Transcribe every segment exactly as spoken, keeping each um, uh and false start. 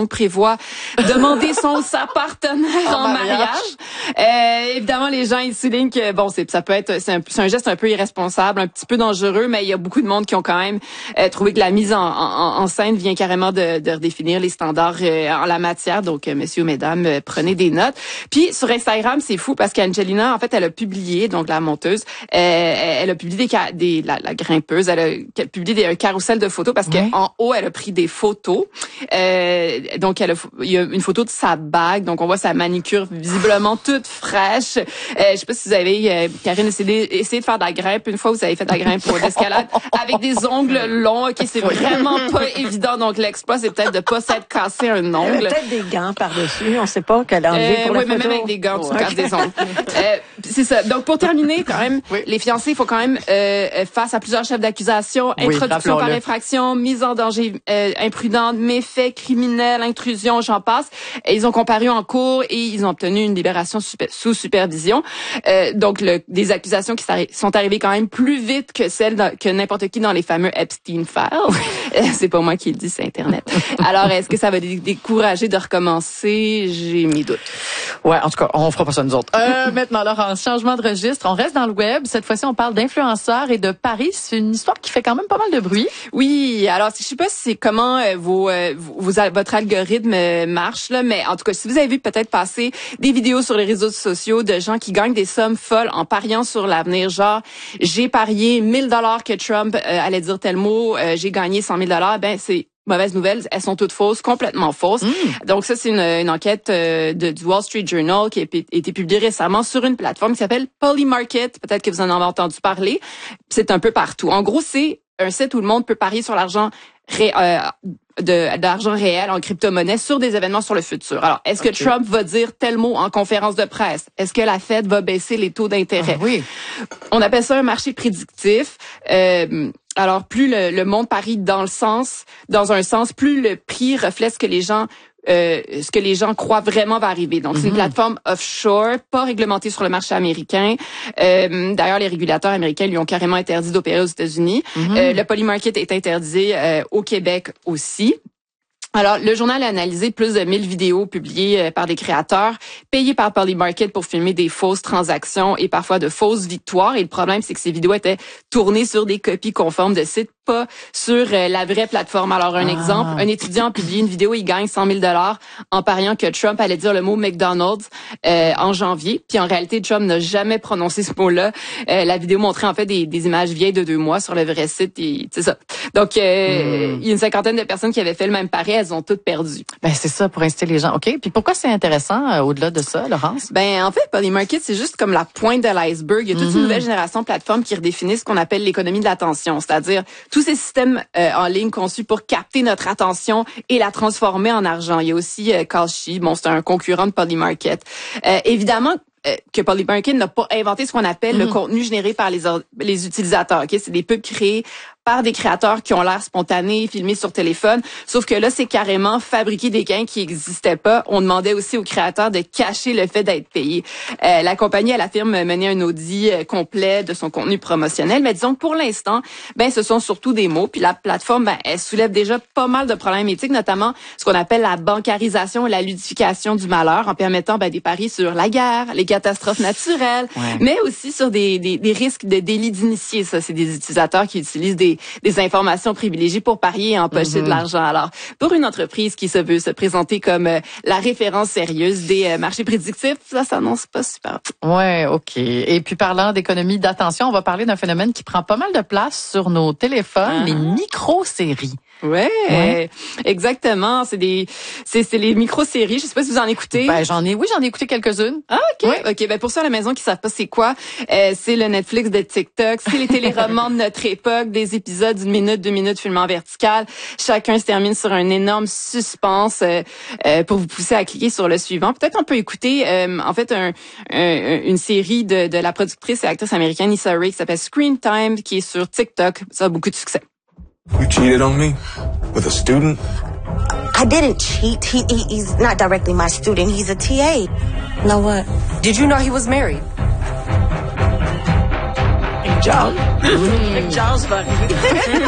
donc prévoit demander son ou sa partenaire en, en mariage. mariage. Euh, évidemment, les gens, ils soulignent que, bon, c'est, ça peut être, c'est un, c'est un geste un peu irresponsable, un petit peu dangereux, mais il y a beaucoup de monde qui ont quand même euh, trouvé que la mise en, en, en scène vient carrément de, de redéfinir les standards euh, en la matière. Donc, euh, messieurs, mesdames, euh, prenez des notes. Puis, sur Instagram, c'est fou parce qu'Angelina, en fait, elle a publié, donc la monteuse, euh, elle a publié des, des la, la grimpeuse, elle a publié des, un carrousel de photos parce ouais. qu'en haut, elle a pris des photos. Euh, donc, elle a, il y a une photo de sa bague. Donc, on voit sa manicure visiblement toute fraîche. Euh, je sais pas si vous avez, euh, Karine, essayé, essayé de faire de la grimpe. Une fois, vous avez fait de la grimpe pour l'escalade avec des ongles longs. OK, c'est vraiment pas évident. Donc, l'exploit, c'est peut-être de pas s'être cassé un ongle. Peut-être des gants par-dessus. On sait pas qu'elle a enlevé euh, pour la oui, photo. mais même avec des gants, tu ouais. casses des ongles. euh, c'est ça. Donc, pour terminer, quand même, oui. les fiancés, il faut quand même euh, face à plusieurs chefs d'accusation, oui, introduction par infraction, mise en danger euh, imprudente, méfait criminel, intrusion, j'en passe. Et ils ont comparu en cours et ils ont obtenu une libération super, sous supervision. Euh, donc, le, des accusations qui sont arrivées quand même plus vite que celles dans, que n'importe qui dans les fameux Epstein Files. C'est pas moi qui le dis, c'est Internet. Alors, est-ce que ça va les décourager de recommencer? J'ai mes doutes. Ouais, en tout cas, on fera pas ça nous autres. Euh, maintenant, Laurence, changement de registre. On reste dans le web. Cette fois-ci, on parle d'influenceurs et de Paris. C'est une histoire qui fait quand même pas mal de bruit. Oui. Alors, je sais pas si c'est comment euh, vos, euh, vos, votre algorithme euh, marche, là, mais en tout cas, si vous avez vu peut-être passer des vidéos sur les réseaux sociaux de gens qui gagnent des sommes folles en pariant sur l'avenir, genre, j'ai parié mille dollars que Trump euh, allait dire tel mot, euh, j'ai gagné cent mille dollars, ben, c'est mauvaise nouvelle, elles sont toutes fausses, complètement fausses. Mm. Donc ça, c'est une, une enquête euh, de, du Wall Street Journal qui a été publiée récemment sur une plateforme qui s'appelle Polymarket. Peut-être que vous en avez entendu parler. C'est un peu partout. En gros, c'est un site où le monde peut parier sur l'argent ré, euh, de d'argent réel en crypto-monnaie sur des événements sur le futur. Alors, est-ce que okay. Trump va dire tel mot en conférence de presse? Est-ce que la Fed va baisser les taux d'intérêt? Ah, oui. On appelle ça un marché prédictif. Euh, alors, plus le, le monde parie dans le sens, dans un sens, plus le prix reflète ce que les gens Euh, ce que les gens croient vraiment va arriver. Donc, mm-hmm. c'est une plateforme offshore, pas réglementée sur le marché américain. Euh, d'ailleurs, les régulateurs américains lui ont carrément interdit d'opérer aux États-Unis. Mm-hmm. Euh, le Polymarket est interdit euh, au Québec aussi. Alors, le journal a analysé plus de mille vidéos publiées par des créateurs, payés par Polymarket pour filmer des fausses transactions et parfois de fausses victoires. Et le problème, c'est que ces vidéos étaient tournées sur des copies conformes de sites, pas sur la vraie plateforme. Alors, un ah. exemple, un étudiant a publié une vidéo, il gagne cent mille dollars en pariant que Trump allait dire le mot McDonald's euh, en janvier. Puis en réalité, Trump n'a jamais prononcé ce mot-là. Euh, la vidéo montrait en fait des, des images vieilles de deux mois sur le vrai site. Et c'est ça. Donc, euh, mm. il y a une cinquantaine de personnes qui avaient fait le même pari. Elles ont toutes perdu. Ben c'est ça, pour inciter les gens. OK. Puis pourquoi c'est intéressant euh, au-delà de ça, Laurence? Ben en fait, Polymarket, c'est juste comme la pointe de l'iceberg. Il y a toute mm-hmm. une nouvelle génération de plateformes qui redéfinissent ce qu'on appelle l'économie de l'attention, c'est-à-dire tous ces systèmes euh, en ligne conçus pour capter notre attention et la transformer en argent. Il y a aussi euh, Kalshi, bon, c'est un concurrent de Polymarket. Euh, évidemment, que Polymarket n'a pas inventé ce qu'on appelle mm-hmm. le contenu généré par les, les utilisateurs. Ok, c'est des pubs créées par des créateurs qui ont l'air spontanés, filmés sur téléphone. Sauf que là, c'est carrément fabriquer des gains qui n'existaient pas. On demandait aussi aux créateurs de cacher le fait d'être payés. Euh, la compagnie, elle affirme mener un audit euh, complet de son contenu promotionnel. Mais disons que pour l'instant, ben, ce sont surtout des mots. Puis la plateforme, ben, elle soulève déjà pas mal de problèmes éthiques, notamment ce qu'on appelle la bancarisation et la ludification du malheur en permettant ben, des paris sur la guerre, les catastrophes naturelles, ouais. mais aussi sur des, des, des risques de délit d'initiés. Ça, c'est des utilisateurs qui utilisent des des informations privilégiées pour parier et empocher mm-hmm. de l'argent. Alors, pour une entreprise qui se veut se présenter comme euh, la référence sérieuse des euh, marchés prédictifs, ça s'annonce pas super. Ouais, OK. Et puis, parlant d'économie d'attention, on va parler d'un phénomène qui prend pas mal de place sur nos téléphones, ah. les micro-séries. Ouais, ouais, exactement. C'est des, c'est, c'est les micro-séries. Je sais pas si vous en écoutez. Ben, j'en ai, oui, j'en ai écouté quelques-unes. Ah, OK. Ouais. OK. Ben, pour ceux à la maison qui savent pas c'est quoi, euh, c'est le Netflix de TikTok. C'est les téléromans de notre époque, des épisodes d'une minute, deux minutes filmés en vertical. Chacun se termine sur un énorme suspense, euh, euh, pour vous pousser à cliquer sur le suivant. Peut-être on peut écouter, euh, en fait, un, un, une série de, de la productrice et actrice américaine Issa Rae qui s'appelle Screen Time, qui est sur TikTok. Ça a beaucoup de succès. You cheated on me with a student? I didn't cheat. He, he he's not directly my student. He's a T A. Know what? Did you know he was married? Charles. Mmh. Charles va arriver.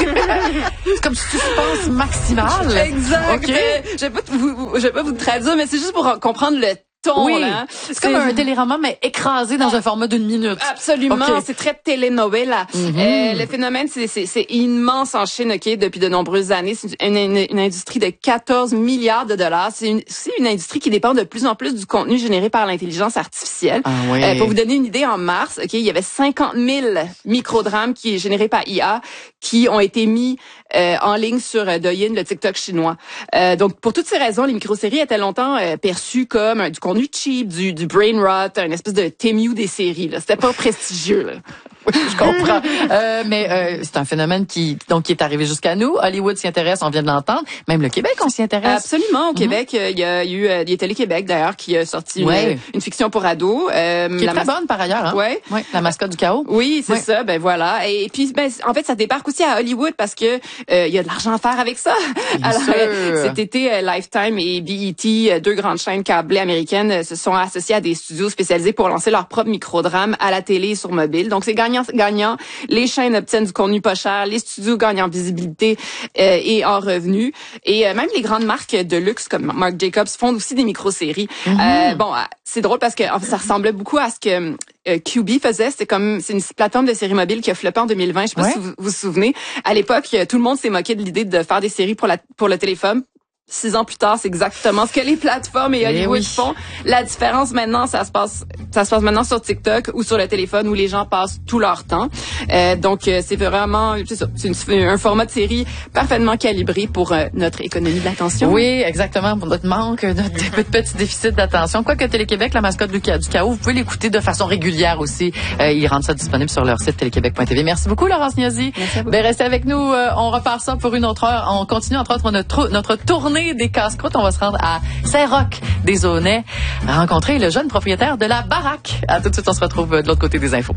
C'est comme suspense maximale. Exact. OK. Je vais pas vous, je vais pas vous traduire, mais c'est juste pour comprendre le ton, oui. là. C'est, c'est comme un téléroman, mais écrasé dans un format d'une minute. Absolument. Okay. C'est très telenovela. Mm-hmm. Euh, le phénomène, c'est, c'est, c'est immense en Chine, OK, depuis de nombreuses années. C'est une, une, une industrie de quatorze milliards de dollars. C'est une, c'est une industrie qui dépend de plus en plus du contenu généré par l'intelligence artificielle. Ah, oui. euh, pour vous donner une idée, en mars, OK, il y avait cinquante mille microdrames qui est généré par I A qui ont été mis euh, en ligne sur euh, Douyin, le TikTok chinois. Euh, donc, pour toutes ces raisons, les micro-séries étaient longtemps euh, perçues comme euh, du contenu cheap, du, du brain rot, une espèce de Temu des séries. Là. C'était pas prestigieux. Là. Oui, je comprends. euh, mais euh, c'est un phénomène qui donc qui est arrivé jusqu'à nous. Hollywood s'y intéresse, on vient de l'entendre. Même le Québec, on s'y intéresse. Absolument. Au Mm-hmm. Québec, il y a eu il y a Télé-Québec d'ailleurs qui a sorti une, ouais. une fiction pour ados. Euh, qui est la très mas- bonne par ailleurs. Hein? Ouais. ouais. La mascotte du chaos. Oui, c'est ouais. ça. Ben voilà. Et, et puis, ben en fait, ça débarque aussi à Hollywood parce que euh, il y a de l'argent à faire avec ça. Bien Alors sûr. euh, cet été, euh, Lifetime et B E T, deux grandes chaînes câblées américaines, euh, se sont associées à des studios spécialisés pour lancer leur propre microdrame à la télé et sur mobile. Donc c'est gagnant-gagnant. Les chaînes obtiennent du contenu pas cher, les studios gagnent en visibilité euh, et en revenus. Et euh, même les grandes marques de luxe comme Marc Jacobs font aussi des micro-séries. Mm-hmm. Euh, bon, c'est drôle parce que en fait, ça ressemblait beaucoup à ce que euh, Q B faisait. C'était comme c'est une plateforme de séries mobiles qui a floppé en deux mille vingt. Je sais pas ouais. si vous vous souvenez. À l'époque, tout le monde s'est moqué de l'idée de faire des séries pour la pour le téléphone. Six ans plus tard, c'est exactement ce que les plateformes et Hollywood oui. font. La différence maintenant, ça se passe, ça se passe maintenant sur TikTok ou sur le téléphone où les gens passent tout leur temps. Euh, donc, euh, c'est vraiment, c'est ça, c'est une, un format de série parfaitement calibré pour euh, notre économie de l'attention. Oui, exactement, pour notre manque, notre petit déficit d'attention. Quoique Télé-Québec, la mascotte du, du chaos, vous pouvez l'écouter de façon régulière aussi. Euh, ils rendent ça disponible sur leur site téléquébec point t v. Merci beaucoup, Laurence Niazi. Merci à vous. Ben, restez avec nous. Euh, on repart ça pour une autre heure. On continue, entre autres, notre, notre tournée des casse-croûtes. On va se rendre à Saint-Roch des Aunais, rencontrer le jeune propriétaire de la baraque. À tout de suite, on se retrouve de l'autre côté des infos.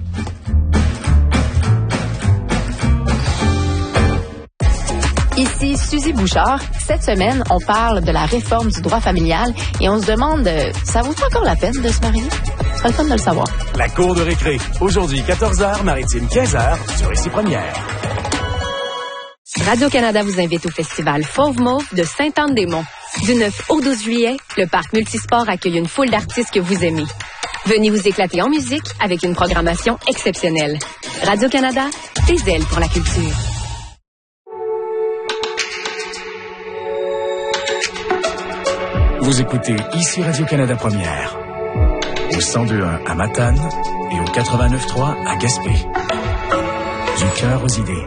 Ici Suzy Bouchard. Cette semaine, on parle de la réforme du droit familial et on se demande, euh, ça vaut encore la peine de se marier? Ce serait le fun de le savoir. La cour de récré. Aujourd'hui, quatorze heures, Maritime, quinze heures, sur Ici Première. Radio-Canada vous invite au festival Fauve Mauve de Sainte-Anne-des-Monts. Du neuf au douze juillet, le parc multisport accueille une foule d'artistes que vous aimez. Venez vous éclater en musique avec une programmation exceptionnelle. Radio-Canada, des ailes pour la culture. Vous écoutez Ici Radio-Canada Première. Au cent deux point un à Matane et au quatre-vingt-neuf point trois à Gaspé. Du cœur aux idées.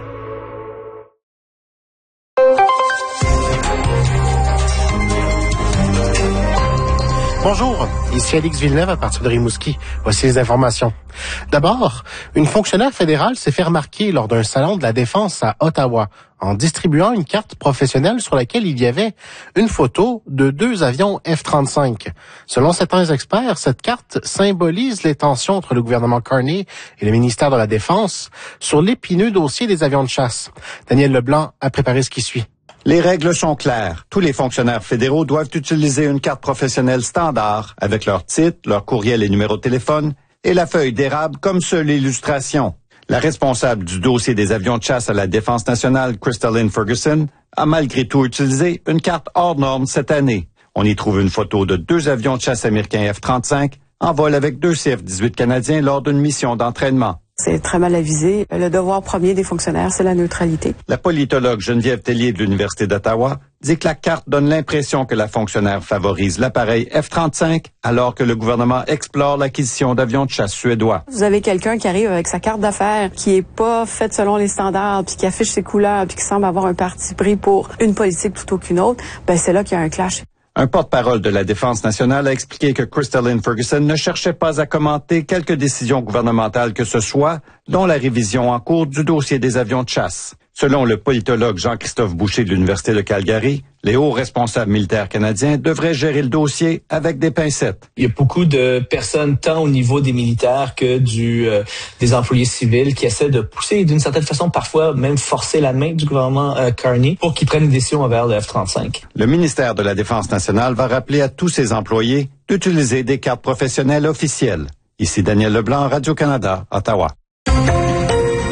Bonjour, ici Alix Villeneuve à partir de Rimouski. Voici les informations. D'abord, une fonctionnaire fédérale s'est fait remarquer lors d'un salon de la défense à Ottawa en distribuant une carte professionnelle sur laquelle il y avait une photo de deux avions F trente-cinq. Selon certains experts, cette carte symbolise les tensions entre le gouvernement Carney et le ministère de la Défense sur l'épineux dossier des avions de chasse. Daniel Leblanc a préparé ce qui suit. Les règles sont claires. Tous les fonctionnaires fédéraux doivent utiliser une carte professionnelle standard avec leur titre, leur courriel et numéro de téléphone et la feuille d'érable comme seule illustration. La responsable du dossier des avions de chasse à la Défense nationale, Crystalline Ferguson, a malgré tout utilisé une carte hors norme cette année. On y trouve une photo de deux avions de chasse américains F trente-cinq en vol avec deux C F dix-huit canadiens lors d'une mission d'entraînement. C'est très mal avisé. Le devoir premier des fonctionnaires, c'est la neutralité. La politologue Geneviève Tellier de l'Université d'Ottawa dit que la carte donne l'impression que la fonctionnaire favorise l'appareil F trente-cinq alors que le gouvernement explore l'acquisition d'avions de chasse suédois. Vous avez quelqu'un qui arrive avec sa carte d'affaires qui est pas faite selon les standards, puis qui affiche ses couleurs, puis qui semble avoir un parti pris pour une politique plutôt qu'une autre, ben c'est là qu'il y a un clash. Un porte-parole de la Défense nationale a expliqué que Crystalline Ferguson ne cherchait pas à commenter quelque décision gouvernementale que ce soit, dont la révision en cours du dossier des avions de chasse. Selon le politologue Jean-Christophe Boucher de l'Université de Calgary, les hauts responsables militaires canadiens devraient gérer le dossier avec des pincettes. Il y a beaucoup de personnes, tant au niveau des militaires que du euh, des employés civils, qui essaient de pousser d'une certaine façon, parfois même forcer la main du gouvernement euh, Carney pour qu'ils prennent une décision envers le F trente-cinq. Le ministère de la Défense nationale va rappeler à tous ses employés d'utiliser des cartes professionnelles officielles. Ici Daniel Leblanc, Radio-Canada, Ottawa.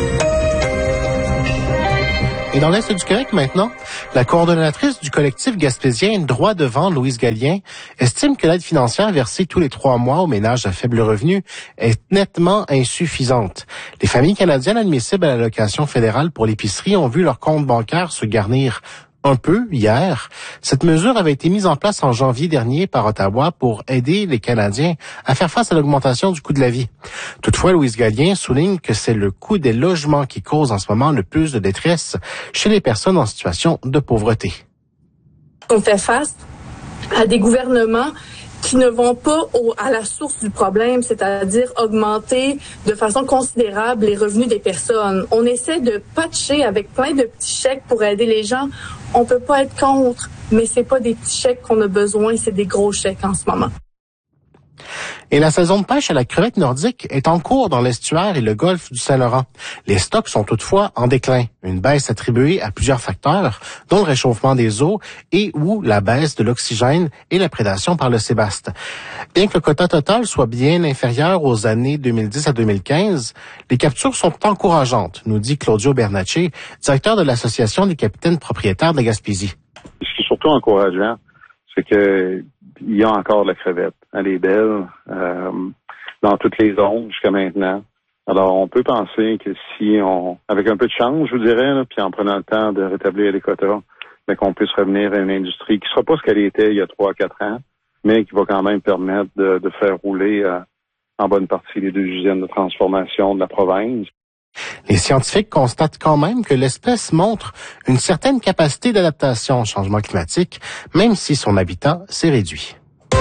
Et dans l'Est du Québec maintenant, la coordonnatrice du collectif gaspésien Droit devant, Louise Gallien, estime que l'aide financière versée tous les trois mois aux ménages à faible revenu est nettement insuffisante. Les familles canadiennes admissibles à l'allocation fédérale pour l'épicerie ont vu leur compte bancaire se garnir un peu hier. Cette mesure avait été mise en place en janvier dernier par Ottawa pour aider les Canadiens à faire face à l'augmentation du coût de la vie. Toutefois, Louise Gallien souligne que c'est le coût des logements qui cause en ce moment le plus de détresse chez les personnes en situation de pauvreté. On fait face à des gouvernements qui ne vont pas au, à la source du problème, c'est-à-dire augmenter de façon considérable les revenus des personnes. On essaie de patcher avec plein de petits chèques pour aider les gens. On peut pas être contre, mais c'est pas des petits chèques qu'on a besoin, c'est des gros chèques en ce moment. Et la saison de pêche à la crevette nordique est en cours dans l'estuaire et le golfe du Saint-Laurent. Les stocks sont toutefois en déclin. Une baisse attribuée à plusieurs facteurs, dont le réchauffement des eaux et ou la baisse de l'oxygène et la prédation par le sébaste. Bien que le quota total soit bien inférieur aux années deux mille dix à deux mille quinze, les captures sont encourageantes, nous dit Claudio Bernacci, directeur de l'Association des capitaines propriétaires de la Gaspésie. Ce qui est surtout encourageant, c'est que il y a encore de la crevette. Elle est belle euh, dans toutes les zones jusqu'à maintenant. Alors, on peut penser que si on, avec un peu de chance, je vous dirais, là, puis en prenant le temps de rétablir les quotas, mais qu'on puisse revenir à une industrie qui ne sera pas ce qu'elle était il y a trois à quatre ans, mais qui va quand même permettre de, de faire rouler euh, en bonne partie les deux usines de transformation de la province. Les scientifiques constatent quand même que l'espèce montre une certaine capacité d'adaptation au changement climatique, même si son habitat s'est réduit.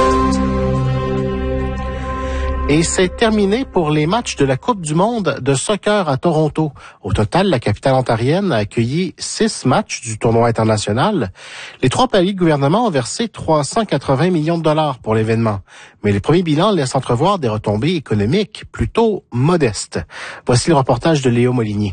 Et c'est terminé pour les matchs de la Coupe du monde de soccer à Toronto. Au total, la capitale ontarienne a accueilli six matchs du tournoi international. Les trois paliers de gouvernement ont versé trois cent quatre-vingts millions de dollars pour l'événement. Mais les premiers bilans laissent entrevoir des retombées économiques plutôt modestes. Voici le reportage de Léo Molinier.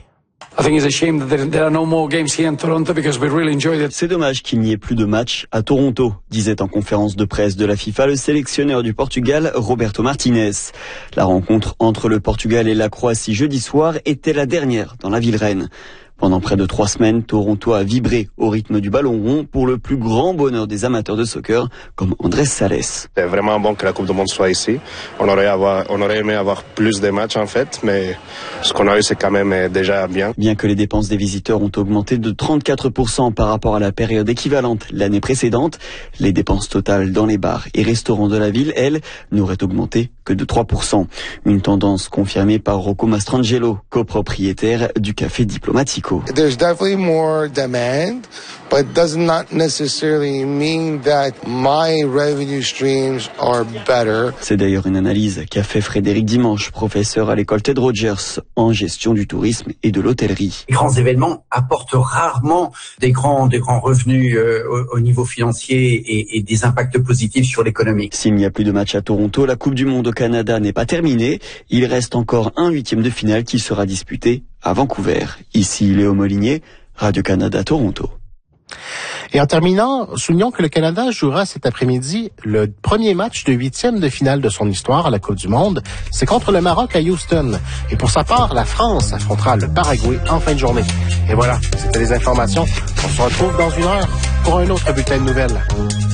C'est dommage qu'il n'y ait plus de matchs à Toronto, disait en conférence de presse de la FIFA le sélectionneur du Portugal, Roberto Martinez. La rencontre entre le Portugal et la Croatie jeudi soir était la dernière dans la ville reine. Pendant près de trois semaines, Toronto a vibré au rythme du ballon rond pour le plus grand bonheur des amateurs de soccer, comme Andrés Sales. C'est vraiment bon que la Coupe du monde soit ici. On aurait, avoir, on aurait aimé avoir plus de matchs en fait, mais ce qu'on a eu c'est quand même déjà bien. Bien que les dépenses des visiteurs ont augmenté de trente-quatre pour cent par rapport à la période équivalente l'année précédente, les dépenses totales dans les bars et restaurants de la ville, elles, n'auraient augmenté que de trois pour cent. Une tendance confirmée par Rocco Mastrangelo, copropriétaire du Café Diplomatico. There's definitely more demand, but it does not necessarily mean that my revenue streams are better. C'est d'ailleurs une analyse qu'a fait Frédéric Dimanche, professeur à l'école Ted Rogers en gestion du tourisme et de l'hôtellerie. Les grands événements apportent rarement des grands, des grands revenus euh, au, au niveau financier et, et des impacts positifs sur l'économie. S'il n'y a plus de match à Toronto, la Coupe du monde au Canada n'est pas terminée. Il reste encore un huitième de finale qui sera disputé à Vancouver. Ici Léo Molinier, Radio-Canada Toronto. Et en terminant, soulignons que le Canada jouera cet après-midi le premier match de huitième de finale de son histoire à la Coupe du monde. C'est contre le Maroc à Houston. Et pour sa part, la France affrontera le Paraguay en fin de journée. Et voilà, c'était les informations. On se retrouve dans une heure pour un autre bulletin de nouvelles.